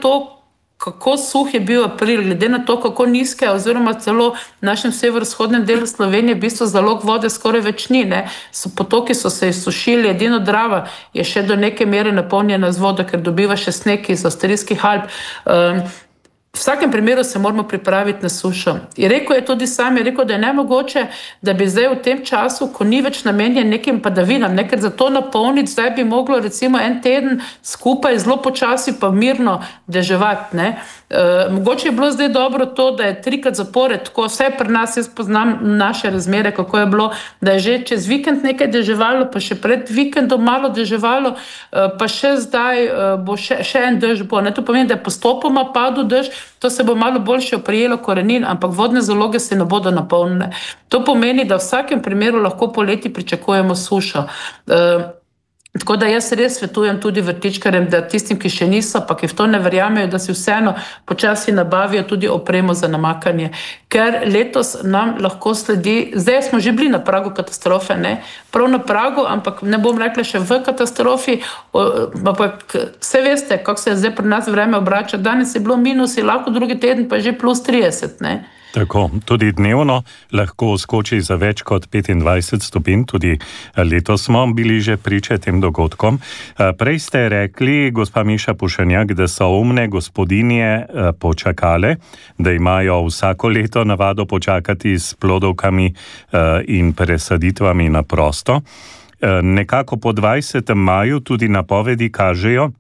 to, kako suh je bil april, glede na to, kako nizke, oziroma celo v našem severovzhodnem delu Slovenije, v bistvu zalog vode skoraj več ni, ne. Potoki so se izsušili, edino Drava je še do neke mere napolnjena z vodo, ker dobiva še sneg iz avstrijskih Alp. V vsakem primeru se moramo pripraviti na sušo. Je rekel da je nemogoče, da bi zdaj v tem času, ko ni več namenjen nekim padavinam, ker za to napolniti, zdaj bi moglo recimo en teden skupaj zelo počasi pa mirno deževati, ne. Mogoče je bilo zdaj dobro to, da je 3krat zapored, tako vse pri nas, jaz poznam naše razmere, kako je bilo, da je že čez vikend nekaj deževalo, pa še pred vikendom malo deževalo, pa še zdaj bo še en dež bo, ne. To pomeni, da je postopoma padel dež, to se bo malo boljše oprijelo korenin, ampak vodne zaloge se ne bodo napolnile. To pomeni, da v vsakem primeru lahko poleti pričakujemo sušo. Tako da jaz res svetujem tudi vrtičkarjem, da tistim, ki še niso, pa ki v to ne verjamejo, da si vseeno počasi nabavijo tudi opremo za namakanje. Ker letos nam lahko sledi, zdaj smo že bili na pragu katastrofe, ne? Prav na pragu, ampak ne bom rekla še v katastrofi, ampak vse veste, kako se zdaj pri nas vreme obrača. Danes je bilo minus, lahko drugi teden pa že plus 30, ne? Tako, tudi dnevno lahko skoči za več kot 25 stopinj, tudi letos smo bili že priče tem dogodkom. Prej ste rekli, gospa Miša Pušenjak, da so umne gospodinje počakale, da imajo vsako leto navado počakati s plodovkami in presaditvami na prosto. Nekako po 20. maju tudi napovedi kažejo,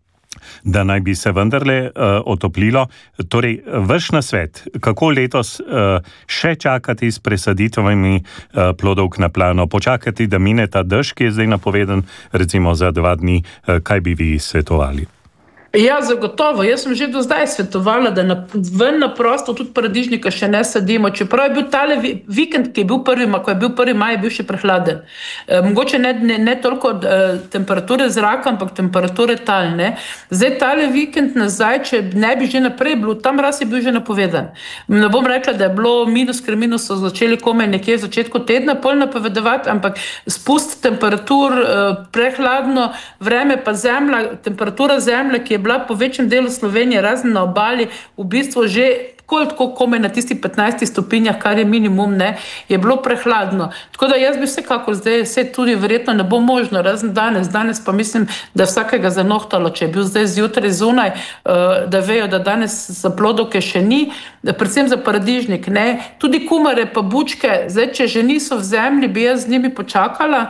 da naj bi se vendarle otoplilo. Torej, vaš nasvet, kako letos še čakati s presaditvami plodovk na plano, počakati, da mine ta dež, ki je zdaj napovedan, recimo za 2 dni, kaj bi vi svetovali? Ja, zagotovo. Jaz sem že do zdaj svetovala, da ven na prosto tudi paradižnika še ne sadimo. Čeprav je bil tale vikend, ki je bil ko je bil 1. maj, je bil še prehladen. Mogoče ne toliko temperature zraka, ampak temperature tal, ne. Zdaj tale vikend nazaj, če ne bi že naprej bilo, tam raz je bil že napovedan. Ne bom rekla, da je bilo minus, ker minus so začeli komaj nekje v začetku tedna pol napovedovati, ampak spust temperatur, prehladno vreme pa zemlja, temperatura zemlje, ki je bila po večjem delu Slovenije, razen na obali, v bistvu že tako komaj na tistih 15 stopinjah, kar je minimum, ne, je bilo prehladno. Tako da jaz bi vsekako zdaj, vse tudi verjetno ne bo možno, razen danes pa mislim, da je vsakega zanohtalo, če je bil zdaj zjutraj zunaj, da vejo, da danes za plodovke še ni, predvsem za paradižnik, ne. Tudi kumare pa bučke, zdaj, če že niso v zemlji, bi jaz z njimi počakala,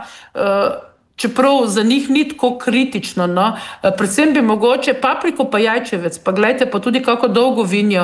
čeprav za njih ni tako kritično, no. Predvsem bi mogoče papriko pa jajčevec, pa gledajte, pa tudi kako dolgo vinjo,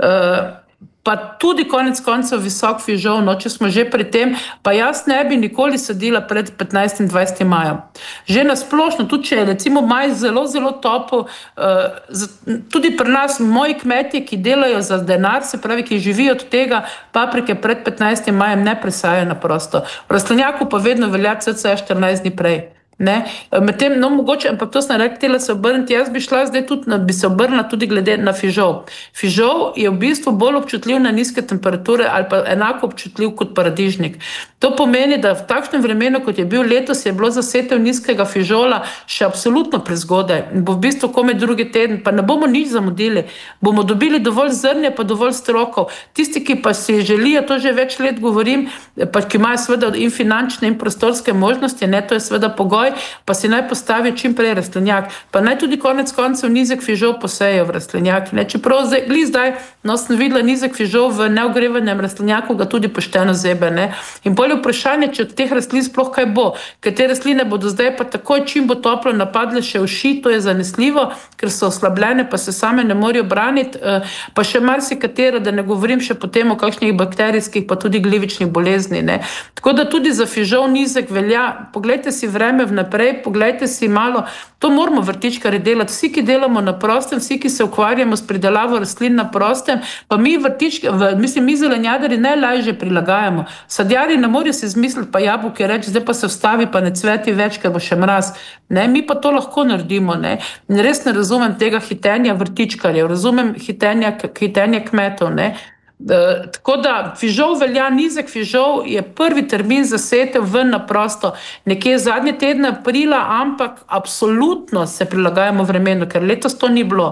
pa tudi konec koncev visok fižol, no, če smo že pri tem, pa jaz ne bi nikoli sadila pred 15. in 20. majem. Že nasplošno, tudi če je recimo maj zelo, zelo topel, tudi pri nas moji kmetje, ki delajo za denar, se pravi, ki živijo od tega, paprike pred 15. majem ne presajajo na prosto. V rastlinjaku pa vedno velja cca 14 dni prej. Ne, medtem, no mogoče, ampak to sem rekla se obrniti, jaz bi šla zdaj tudi, bi se obrnila tudi glede na fižol. Fižol je v bistvu bolj občutljiv na nizke temperature ali pa enako občutljiv kot paradižnik. To pomeni, da v takšnem vremenu, kot je bil letos, je bilo za setev nizkega fižola še absolutno prezgodaj. Bo v bistvu komaj drugi teden, pa ne bomo nič zamudili. Bomo dobili dovolj zrnja, pa dovolj strokov. Tisti, ki pa si želijo, to že več let govorim, pa ki imajo seveda in finančne in prostorske možnosti, ne, to je seveda pogoj, pa si naj postavi čim prej rastlinjak, pa naj tudi konec koncev nizek fižol posejo v rastlinjak, ne, čeprav zdaj, no, sem videla nizek fižol v neogrevanem rastlinjaku, ga tudi pošteno zebe, ne, in bolj vprašanje, če od teh rastlin sploh kaj bo, ker te rastline bodo zdaj pa takoj, čim bo toplo, napadle še uši, to je zanesljivo, ker so oslabljene, pa se same ne morejo braniti, pa še marsikatera, da ne govorim še potem o kakšnih bakterijskih, pa tudi glivičnih bolezni, ne, tako da tudi za fižol nizek velja. Poglejte si vreme naprej, poglejte si malo, to moramo vrtičkarji delati, vsi, ki delamo na prostem, vsi, ki se ukvarjamo s pridelavo rastlin na prostem, pa mi mi zelenjadari najlažje prilagajamo. Sadjari ne morejo si izmisliti pa jabolke reči, zdaj pa se vstavi, pa ne cveti več, ker bo še mraz. Ne, mi pa to lahko naredimo, ne. In res ne razumem tega hitenja vrtičkarjev, razumem hitenja kmetov, ne. Tako da fižol velja, nizek fižol je prvi termin za setev ven na prosto nekje zadnje tedne aprila, ampak absolutno se prilagajamo vremenu, ker letos to ni bilo.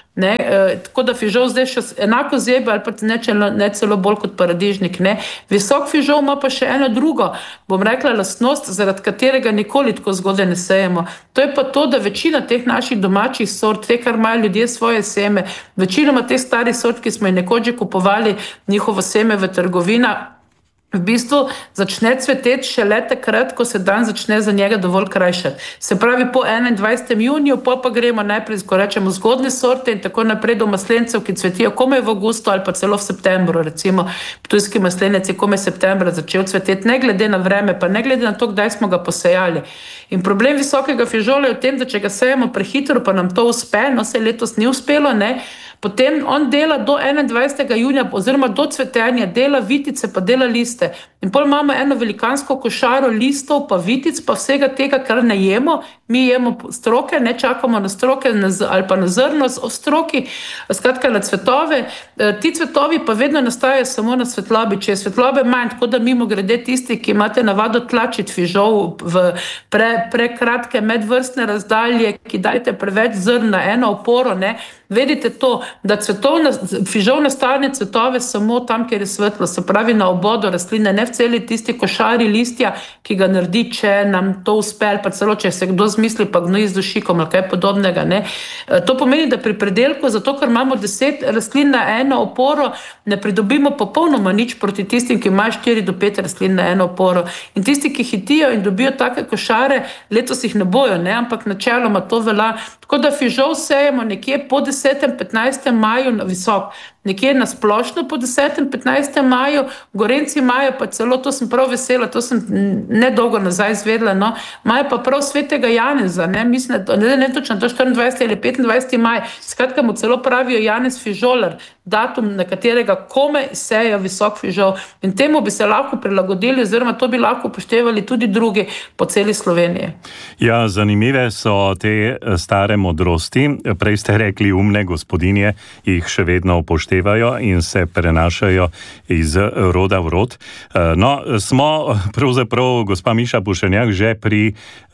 Ne, tako da fižol zdaj še enako zebe ali pa ne celo bolj kot paradižnik. Ne. Visok fižol ima pa še eno drugo, bom rekla, lastnost, zaradi katerega nikoli tako zgodaj ne sejemo. To je pa to, da večina teh naših domačih sort, te, kar imajo ljudje svoje seme, večinoma teh starih sort, ki smo jih nekoč že kupovali njihovo seme v trgovinah, v bistvu začne cveteti šele takrat, ko se dan začne za njega dovolj krajšati. Se pravi po 21. juniju, pa gremo najprej, ko rečemo, zgodne sorte in tako naprej do maslencev, ki cvetijo komaj v avgustu ali pa celo v septembru. Recimo ptujski maslenec je komaj septembra začel cveteti, ne glede na vreme, pa ne glede na to, kdaj smo ga posejali. In problem visokega fižola je v tem, da če ga sejemo prehitro, pa nam to uspe, no se letos ni uspelo, ne, potem on dela do 21. junija oziroma do cvetenja, dela vitice pa dela liste. In potem imamo eno velikansko košaro listov pa vitic pa vsega tega, kar ne jemo. Mi jemo stroke, ne čakamo na stroke ali pa na zrno v stroki, skratka na cvetove. Ti cvetovi pa vedno nastajajo samo na svetlobi, če je svetlobe manj, tako da mimo grede tisti, ki imate navado tlačiti fižol v prekratke medvrstne razdalje, ki dajte preveč zrn na eno oporo, ne, vedite to, da fižol nastane cvetove samo tam, kjer je svetlo, se pravi na obodu rastline, ne v celi tisti košari listja, ki ga naredi, če nam to uspe, ali pa celo, če se kdo zmisli, pa gnoji z dušikom ali kaj podobnega. Ne. To pomeni, da pri predelku, zato ker imamo 10 rastlin na eno oporo, ne pridobimo popolnoma nič proti tistim, ki imajo 4 do 5 rastlin na eno oporo. In tisti, ki hitijo in dobijo take košare, letos jih ne bojo, ne, ampak načeloma to velja. Tako da fižol sejemo nekje po 10.-15. maju na visok, nekje na splošno po 10.-15. maju, Gorenci imajo pa celo, to sem prav vesela, to sem nedolgo nazaj izvedela, no, imajo pa prav svetega Janeza, ne, mislim, ne točno, to 24. ali 25. maj, skratka mu celo pravijo Janez fižolar, datum, na katerega kome sejo visok fižol, in temu bi se lahko prilagodili, oziroma to bi lahko upoštevali tudi drugi po celi Sloveniji. Ja, zanimive so te stare modrosti. Prej ste rekli, umne gospodinje jih še vedno upoštevajo in se prenašajo iz roda v rod. No, smo pravzaprav, gospa Miša Pušenjak, že pri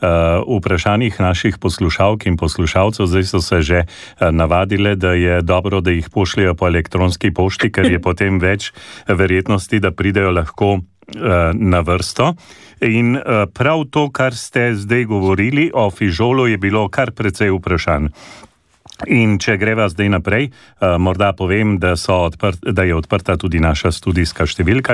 vprašanjih naših poslušalk in poslušalcev. Zdaj so se že navadile, da je dobro, da jih pošljajo po elektronski pošti, ker je potem več verjetnosti, da pridejo lahko na vrsto. In prav to, kar ste zdaj govorili o fižolu, je bilo kar precej vprašanj. In če greva zdaj naprej, morda povem, da je odprta tudi naša studijska številka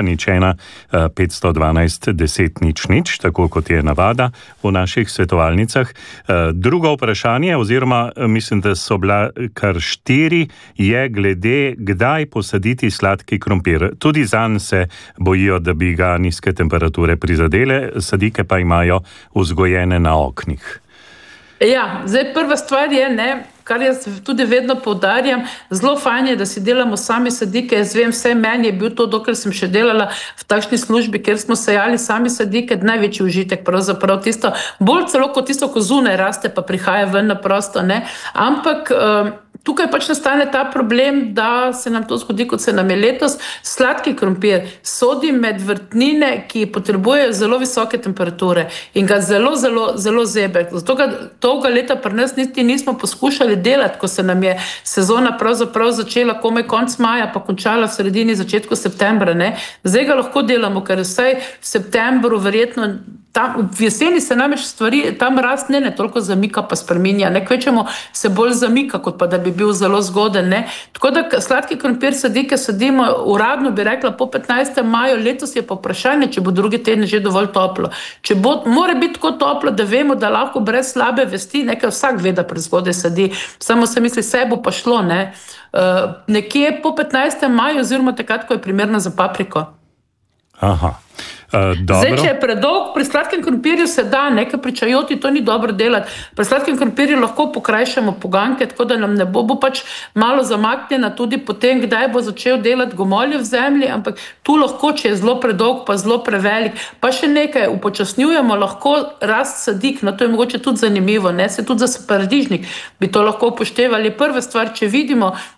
512 10 00, tako kot je navada v naših svetovalnicah. Drugo vprašanje, oziroma mislim, da so bila kar 4, je glede, kdaj posaditi sladki krompir. Tudi zanj se bojijo, da bi ga nizke temperature prizadele, sadike pa imajo vzgojene na oknih. Ja, zdaj prva stvar je, ne, kar jaz tudi vedno poudarjam, zelo fajn je, da si delamo sami sadike. Jaz vem, vse meni je bil to, dokler sem še delala v takšni službi, kjer smo sejali sami sadike, največji užitek, pravzaprav tisto, bolj celo kot tisto, ko zunaj raste, pa prihaja ven na prosto, ne. Ampak tukaj pač nastane ta problem, da se nam to zgodi, kot se nam je letos. Sladki krompir sodi med vrtnine, ki potrebujejo zelo visoke temperature in ga zelo, zelo, zelo zebe. Zato ga dolga leta pri nas niti nismo poskušali delati, ko se nam je sezona pravzaprav začela komaj konec maja, pa končala v sredini, začetku septembra, ne. Zdaj ga lahko delamo, ker vsaj v septembru verjetno v jeseni se namreč stvari, tam rast ne toliko zamika pa spreminja, ne, kvečemo se bolj zamika, kot pa da bi bil zelo zgoden, ne. Tako da sladki krompir sadike sadimo uradno, bi rekla, po 15. maju, letos je pa vprašanje, če bo drugi teden že dovolj toplo. Če bo, mora biti tako toplo, da vemo, da lahko brez slabe vesti, nekaj vsak ve, da prezgodaj sadi, samo se misli, se bo pa šlo, ne. Nekje po 15. maju, oziroma takrat, ko je primerno za papriko. Aha. Zdaj, če je predolg, pri sladkem krompirju se da, nekaj pri čajoti, to ni dobro delati. Pri sladkem krompirju lahko pokrajšamo poganke, tako da nam ne bo pač malo zamaknjena tudi potem, kdaj bo začel delati gomolje v zemlji, ampak tu lahko, če je zelo predolg, pa zelo prevelik, pa še nekaj, upočasnjujemo lahko rast sadik, no to je mogoče tudi zanimivo, ne, se tudi za paradižnik bi to lahko upoštevali. Prva stvar, če vidimo,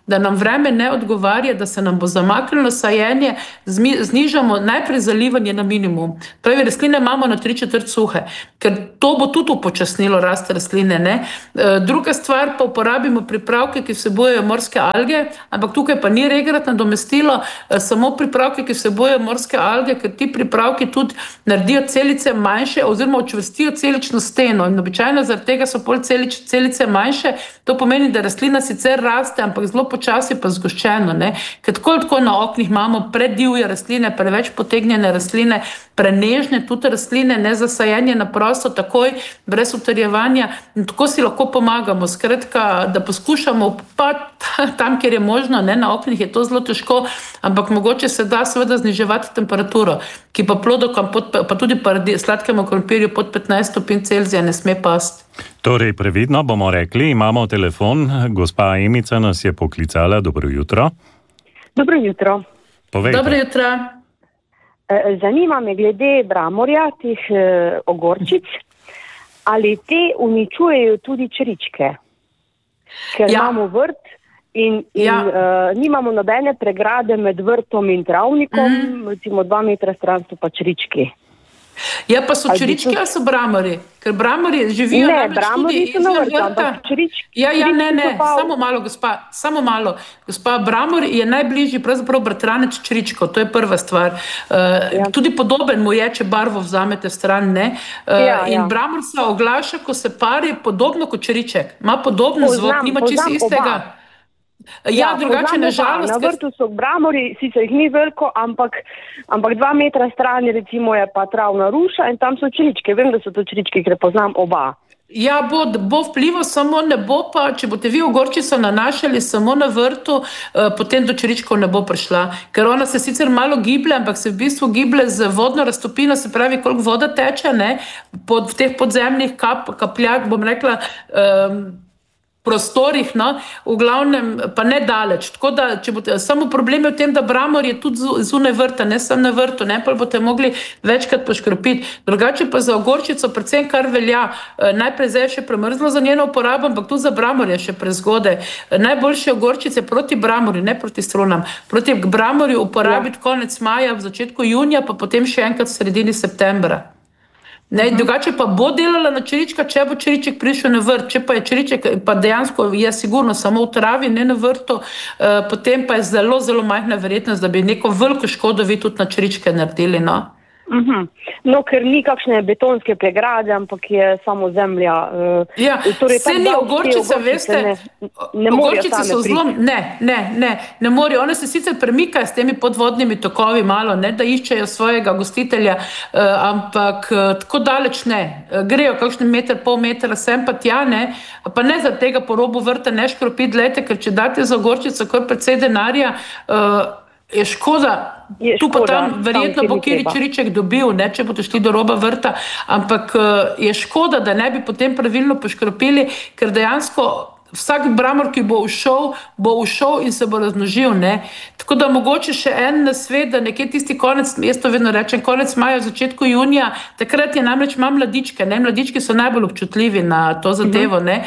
da nam vreme ne odgovarja, da se nam bo zamaknilo sajenje, znižamo najprej zalivanje na minimum. Pravi, rastline imamo na 3/4 suhe, ker to bo tudi upočasnilo rast rastline, ne. Druga stvar pa uporabimo pripravke, ki vsebujejo morske alge, ampak tukaj pa ni regrat nadomestilo, samo pripravke, ki vsebujejo morske alge, ker ti pripravki tudi naredijo celice manjše oziroma učvrstijo celično steno in običajno zaradi tega so pol celice manjše. To pomeni, da rastlina sicer raste, ampak zelo počasi pa zgoščeno, ne. Ker tako na oknih imamo predivje rastline, preveč potegnjene rastline, prenežne tudi rastline, ne za sajenje na prosto, takoj, brez utrjevanja, in tako si lahko pomagamo. Skratka, da poskušamo pa tam, kjer je možno, ne, na oknih je to zelo težko, ampak mogoče se da seveda zniževati temperaturo, ki pa plodovkam, pa tudi sladkemu krompirju pod 15 stopinj Celzija ne sme pasti. Torej, previdno bomo rekli, imamo telefon, gospa Emica nas je poklicala, dobro jutro. Dobro jutro. Povejte. Dobro jutro. Zanima me glede bramorja, teh ogorčic, ali te uničujejo tudi čričke, ker imamo vrt in nimamo nobene pregrade med vrtom in travnikom, recimo 2 metra stran so pa črički. Ja, pa so črički ali so bramori? Ker bramori živijo tudi izven vrta. Ne, samo malo, gospa, bramor je najbližji pravzaprav bratranec čričkov, to je prva stvar. Tudi podoben mu je, če barvo vzamete stran, ne. In bramor se oglaša, ko se pari, podobno kot čriček. Ima podoben zvok, nima čisto istega. Drugače nažalost. Na vrtu so bramori, sicer jih ni veliko, ampak 2 metra stran recimo je pa travna ruša in tam so čričke. Vem, da so to čričke, ker poznam oba. Ja, bo vplival, samo ne bo pa, če boste vi ogorčico nanašali samo na vrtu, potem do čričkov ne bo prišla. Ker ona se sicer malo giblje, ampak se v bistvu giblje z vodno raztopino, se pravi, koliko voda teče, ne, v teh podzemnih kapljah, bom rekla, prostorih, no, v glavnem pa ne daleč. Tako da, če boste, samo problem je v tem, da bramor je tudi zunaj vrta, ne samo na vrtu, ne, pa boste mogli večkrat poškropiti. Drugače pa za ogorčico, predvsem kar velja, najprej zdaj je še premrzlo za njeno uporabo, ampak tudi za bramor je še prezgodaj. Najboljše ogorčice proti bramorju, ne proti strunam. Proti bramorju uporabiti konec maja, v začetku junija, pa potem še enkrat v sredini septembra. Ne, drugače pa bo delala na črička, če bo čriček prišel na vrt, če pa je čriček, pa dejansko je sigurno samo v travi, ne na vrtu, potem pa je zelo, zelo majhna verjetnost, da bi neko veliko škodo vi tudi na čričke naredili, no. No, ker ni kakšne betonske pregrade, ampak je samo zemlja. Vse ni ogorčice, veste, ogorčice so zelo, ne morajo. One se sicer premikajo s temi podvodnimi tokovi malo, ne, da iščejo svojega gostitelja, ampak tako daleč ne. Grejo kakšen meter, pol metra, sem pa tja, ne, pa ne za tega po robu vrta ne škropiti, glejte, ker če date za ogorčico kar precej denarja, je škoda, tu pa tam verjetno bo kjer čriček dobil, ne, če boste šli do roba vrta, ampak je škoda, da ne bi potem pravilno poškropili, ker dejansko vsak bramor, ki bo ušel in se bo razmnožil, ne. Tako da mogoče še en nasvet, da nekje tisti konec, jaz to vedno rečem, konec maja, v začetku junija, takrat je namreč ima mladičke, ne, mladički so najbolj občutljivi na to zadevo, ne,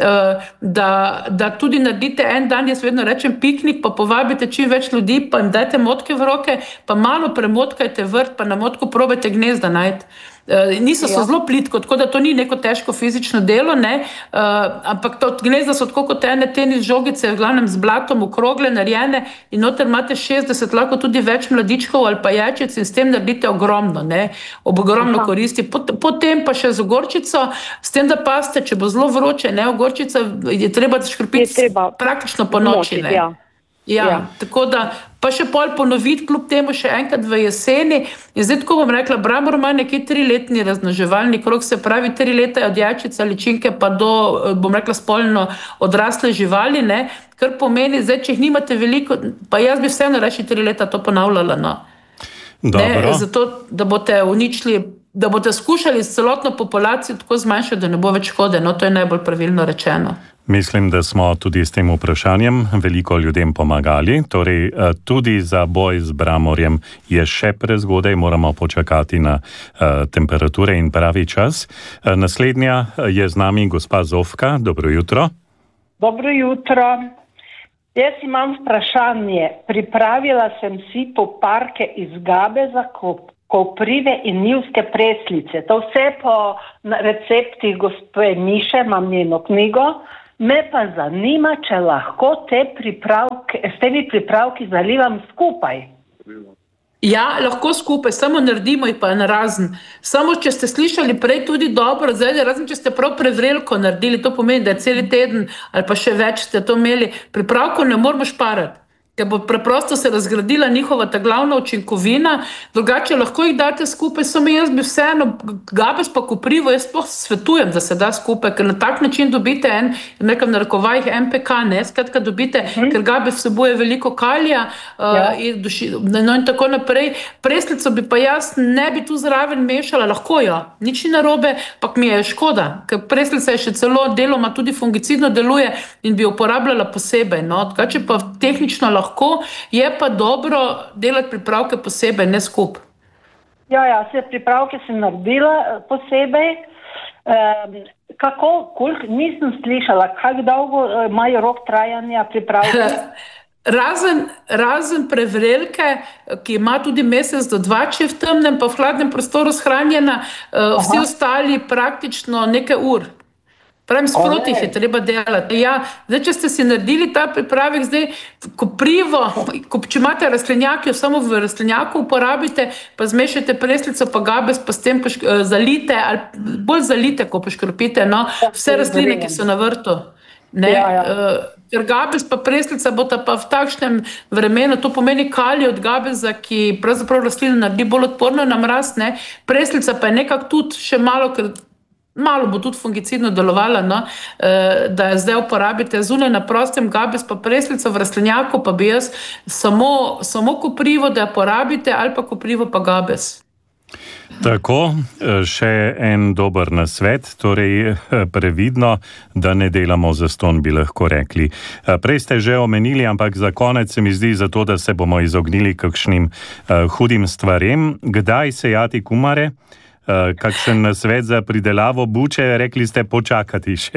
da tudi naredite en dan, jaz vedno rečem piknik, pa povabite čim več ljudi, pa jim dajte motke v roke, pa malo premotkajte vrt, pa na motku probajte gnezda najti. So zelo plitko, tako da to ni neko težko fizično delo, ne, ampak to gnezda so tako kot ene tenis žogice, v glavnem z blatom okrogle, narejene in noter imate 60, lahko tudi več mladičkov ali pa jajčic in s tem naredite ogromno, ne, ogromno koristi. Potem pa še z ogorčico, s tem, da paste, če bo zelo vroče, ne, ogorčica je treba škropiti praktično po noči, ne. Tako da pa še pol ponoviti, kljub temu še enkrat v jeseni. In zdaj tako bom rekla, bramor ima nekje 3-letni razmnoževalni krog, se pravi 3 leta je od jajčice, ličinke pa do, bom rekla, spolno odrasle živali, ne, kar pomeni, zdaj, če jih nimate veliko, pa jaz bi vseeno reči 3 leta to ponavljala, no. Ne, zato, da boste uničili, da boste skušali celotno populacijo tako zmanjšati, da ne bo več škode, no, to je najbolj pravilno rečeno. Mislim, da smo tudi s tem vprašanjem veliko ljudem pomagali, torej tudi za boj z bramorjem je še prezgodaj, moramo počakati na temperature in pravi čas. Naslednja je z nami gospa Zofka, dobro jutro. Dobro jutro. Jaz imam vprašanje. Pripravila sem si poparke iz gabeza, koprive in njivske preslice. To vse po receptih gospe Miše, imam njeno knjigo. Me pa zanima, če lahko s temi pripravki zalivam skupaj. Ja, lahko skupaj, samo naredimo jih pa narazen. Samo, če ste slišali prej tudi dobro, zdaj, razen če ste prav prevrelko naredili, to pomeni, da je celi teden ali pa še več ste to imeli, pripravko ne moramo šparati, ker bo preprosto se razgradila njihova ta glavna učinkovina, drugače lahko jih date skupaj, samo jaz bi vseeno, gabes pa koprivo, jaz sploh svetujem, da se da skupaj, ker na tak način dobite nekam narekovajih MPK, skratka dobite, ker gabes vsebuje veliko kalija in tako naprej. Preslico bi pa jaz ne bi tu zraven mešala, lahko jo, nič ni narobe, pak mi je škoda, ker preslica je še celo deloma tudi fungicidno deluje in bi jo uporabljala posebej, drugače pa tehnično lahko, je pa dobro delati pripravke posebej, ne skup. Ja, pripravke sem naredila posebej. Koliko nisem slišala, kako dolgo imajo rok trajanja pripravke? Razen prevrelke, ki ima tudi mesec do 2, če je v temnem, pa v hladnem prostoru shranjena, vsi ostali praktično nekaj ur. Pravim, sproti je treba delati. Ja, zdaj, če ste si naredili ta pripravek, zdaj koprivo, če imate rastlinjak, jo samo v rastlinjaku uporabite, pa zmešajte preslico, pa gabes, pa s tem zalite, ali bolj zalite, ko poškropite, vse rastline, ki so na vrtu. Ker gabes pa preslica bota pa v takšnem vremenu, to pomeni kalij od gabeza, ki pravzaprav rastlino naredi bolj odporno na mraz, preslica pa je nekako tudi še malo bo tudi fungicidno delovala, da jo zdaj uporabite zunaj na prostem, gabes pa preslico v rastlinjaku, pa bi jaz samo koprivo, da jo porabite, ali pa koprivo pa gabes. Tako, še en dober nasvet, torej previdno, da ne delamo zastonj, bi lahko rekli. Prej ste že omenili, ampak za konec se mi zdi, zato da se bomo izognili kakšnim hudim stvarem. Kdaj sejati kumare? Kakšen nasvet za pridelavo buče, rekli ste počakati še.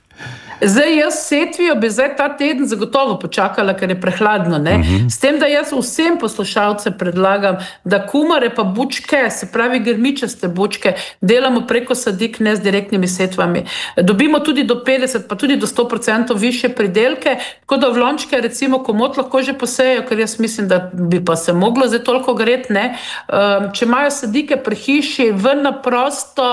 Zdaj, jaz setvijo bi zdaj ta teden zagotovo počakala, ker je prehladno, S tem, da jaz vsem poslušalcem predlagam, da kumare pa bučke, se pravi grmičaste bučke, delamo preko sadik, ne z direktnimi setvami. Dobimo tudi do 50, pa tudi do 100% više pridelke, tako da v lončke recimo komot lahko že posejo, ker jaz mislim, da bi pa se moglo zdaj toliko greti, Če imajo sadike pri hiši, ven na prosto,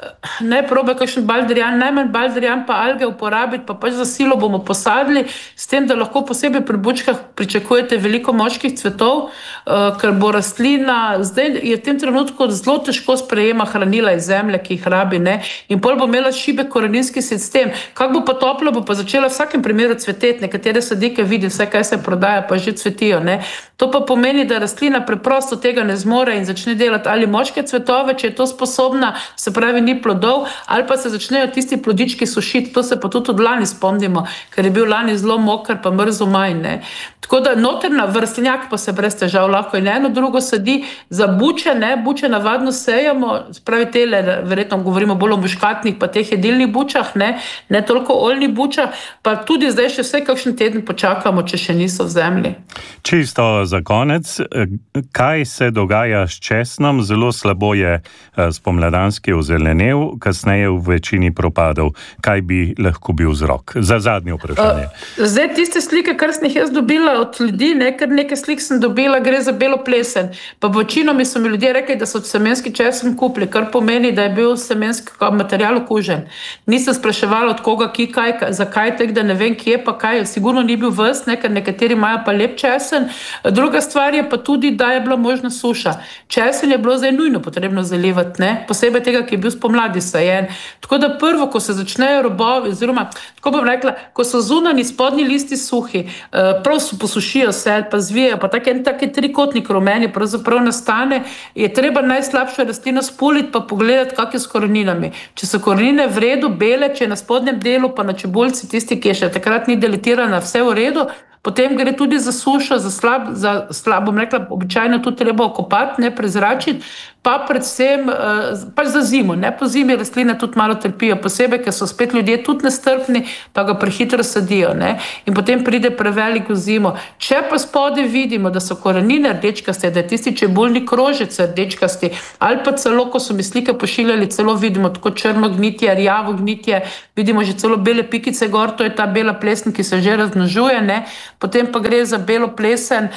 ne probe kakšen baldrijan, najmanj baldrijan pa alge uporabiti, pa pač za silo bomo posadili, s tem, da lahko posebej pri bučkah pričakujete veliko moških cvetov, ker bo rastlina, zdaj je v tem trenutku zelo težko sprejema hranila iz zemlje, ki jih rabi, in pol bo imela šibek koreninski sistem. Kako bo pa toplo, bo pa začela v vsakem primeru cveteti, nekatere sadike vidi, vse kaj se prodaja, pa že cvetijo, To pa pomeni, da rastlina preprosto tega ne zmore in začne delati ali moške cvetove, če je to sposobna, se pravi ni plodov, ali pa se začnejo tisti plodički sušiti, to se pa tudi od lani spomnimo, ker je bil lani zelo moker, pa mrzo maj, Tako da noterna vrstnjak pa se brez težav lahko in eno drugo sadi. Za buče, buče navadno sejamo, spravi tele, verjetno govorimo bolj o muškatnih, pa teh jedilnih bučah, ne toliko oljnih bučah, pa tudi zdaj še vse kakšen teden počakamo, če še niso v zemlji. Čisto za konec, kaj se dogaja s česnom? Zelo slabo je spomladanski ozelenev, kasneje v večini propadov. Kaj bi lahko bil vzrok? Za zadnje vprašanje. Zdaj tiste slike, kar sem jih jaz dobila od ljudi, ker nekaj slik sem dobila, gre za belo plesen. Pa večinomi so mi ljudje rekli, da so semenski česen kupili, kar pomeni, da je bil semenski material okužen. Nisem spraševala od koga, zakaj, da ne vem, kje pa kaj. Sigurno ni bil ves, ker nekateri imajo pa lep česen. Druga stvar je pa tudi, da je bila možna suša. Česen je bilo zdaj nujno potrebno zalivati, posebej tega, ki je bil spomladi sajen. Tako da prvo, ko se začnejo robovi, oziroma, tako bom rekla, ko so zunani spodnji listi suhi, prav posušijo se, pa zvijajo, pa taki trikotnik rumeni pravzaprav nastane, je treba najslabšo rastlino spuliti, pa pogledati, kak je s koreninami. Če so korenine v redu, bele, če je na spodnjem delu, pa na čebulci, tisti, ki je še takrat ni deletirana, vse v redu, potem gre tudi za sušo, za slab, bom rekla, običajno tudi treba okopati, ne prezračiti, pa predvsem pač za zimo, ne, po zimi rastline tudi malo trpijo, posebej, ker so spet ljudje tudi nestrpni, pa ga prehitro sadijo, ne, in potem pride preveliko zimo. Če pa spodaj vidimo, da so korenine rdečkaste, da je tisti čebulni krožec rdečkasti, ali pa celo, ko so mi slike pošiljali, celo vidimo tako črno gnitje, rjavo gnitje, vidimo že celo bele pikice gor, to je ta bela plesen, ki se že razmnožuje, ne, potem pa gre za belo plesen,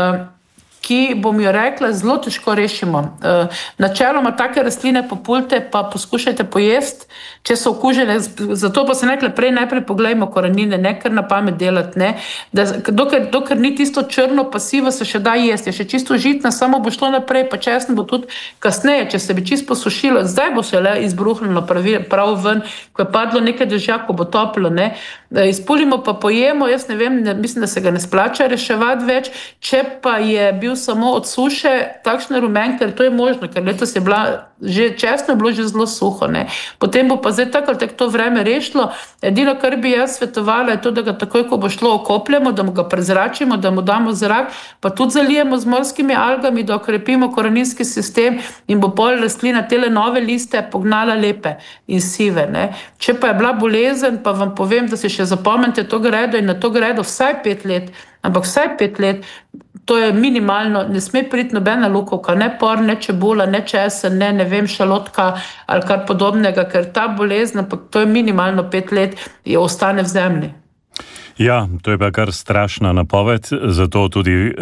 ki, bom jo rekla, zelo težko rešimo. Načeloma take rastline populte pa poskušajte pojesti, če so okužene, zato pa se nekaj prej najprej pogledajmo korenine, ne kar na pamet delati, ne, da, dokler ni tisto črno pasivo, se še da jesti, je še čisto žitna, samo bo šlo naprej, pa česen bo tudi kasneje, če se bi čisto posušilo, zdaj bo se le izbruhnilo prav ven, ko je padlo nekaj dežja, ko bo toplo, ne, izpulimo pa pojemo, jaz ne vem, mislim, da se ga ne splača reševati več, če pa je bil samo od suše takšne rumen, ker to je možno, ker letos je bila že česno, je bilo že zelo suho, ne. Potem bo pa zdaj tako ali tako to vreme rešilo. Edino, kar bi jaz svetovala, je to, da ga takoj, ko bo šlo, okopljemo, da mu ga prezračimo, da mu damo zrak, pa tudi zalijemo z morskimi algami, da okrepimo koreninski sistem in bo pol rastlina tele nove liste pognala lepe in sive, ne. Če pa je bila bolezen, pa vam povem, da si še zapomnite to gredo in na to gredo vsaj 5 let, ampak vsaj 5 let, to je minimalno, ne sme priti nobena lukovka, ne por, ne čebula, ne česen, ne vem, šalotka ali kar podobnega, ker ta bolezen, ampak to je minimalno 5 let, ostane v zemlji. Ja, to je pa kar strašna napoved, zato tudi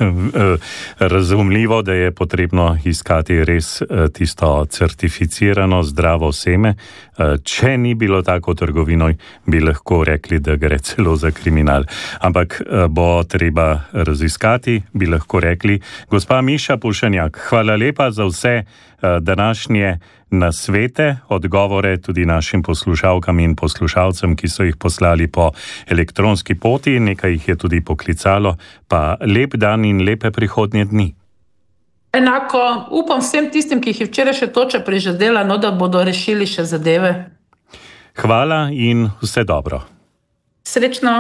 razumljivo, da je potrebno iskati res tisto certificirano zdravo seme. Če ni bilo tako v trgovino, bi lahko rekli, da gre celo za kriminal. Ampak bo treba raziskati, bi lahko rekli. Gospa Miša Pušenjak, hvala lepa za vse današnje nasvete, odgovore tudi našim poslušalkam in poslušalcem, ki so jih poslali po elektronski poti, nekaj jih je tudi poklicalo, pa lep dan in lepe prihodnje dni. Enako, upam vsem tistim, ki jih je včeraj še toča prižadela, no, da bodo rešili še zadeve. Hvala in vse dobro. Srečno.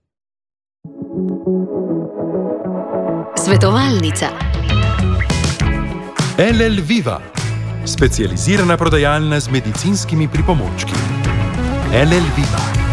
Svetovalnica. LL Viva, specializirana prodajalna z medicinskimi pripomočki. LL Viva.